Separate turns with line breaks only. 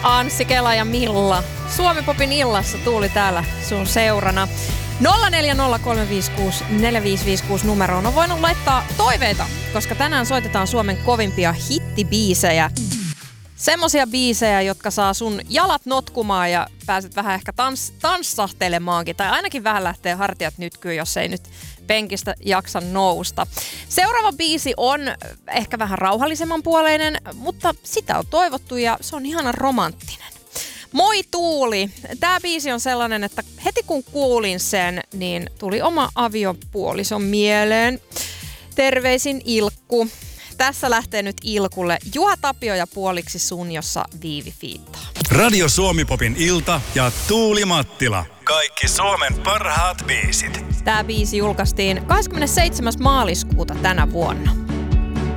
Anssi Kela ja Milla. Suomi-popin illassa Tuuli täällä sun seurana. 0403564556 numeroon on voinut laittaa toiveita, koska tänään soitetaan Suomen kovimpia hittibiisejä. Semmosia biisejä, jotka saa sun jalat notkumaan ja pääset vähän ehkä tanssahteleemaankin. Tai ainakin vähän lähtee hartiat nytkyyn, jos ei nyt penkistä jaksa nousta. Seuraava biisi on ehkä vähän rauhallisemman puoleinen, mutta sitä on toivottu ja se on ihanan romanttinen. Moi Tuuli! Tää biisi on sellainen, että heti kun kuulin sen, niin tuli oma aviopuolison mieleen. Terveisin Ilkku. Tässä lähtee nyt Ilkulle Juha Tapio ja puoliksi sun, jossa Viivi fiittaa.
Radio Suomi-popin ilta ja Tuuli Mattila. Kaikki Suomen parhaat biisit.
Tää biisi julkaistiin 27. maaliskuuta tänä vuonna.